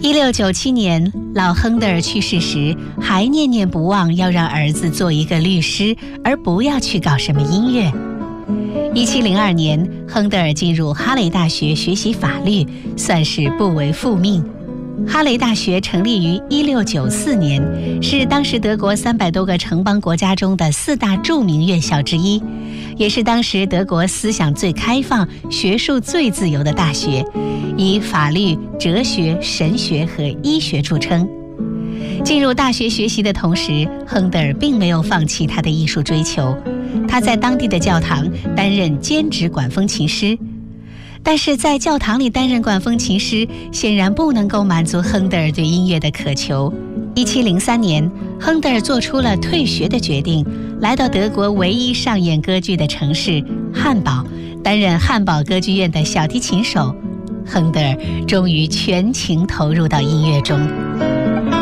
1697年，老亨德尔去世时，还念念不忘要让儿子做一个律师，而不要去搞什么音乐。1702年，亨德尔进入哈雷大学学习法律，算是不违父命。哈雷大学成立于1694年，是当时德国300多个城邦国家中的4大著名院校之一，也是当时德国思想最开放、学术最自由的大学，以法律、哲学、神学和医学著称。进入大学学习的同时，亨德尔并没有放弃他的艺术追求，他在当地的教堂担任兼职管风琴师。但是在教堂里担任管风琴师，显然不能够满足亨德尔对音乐的渴求。1703年，亨德尔做出了退学的决定，来到德国唯一上演歌剧的城市汉堡，担任汉堡歌剧院的小提琴手。亨德尔终于全情投入到音乐中。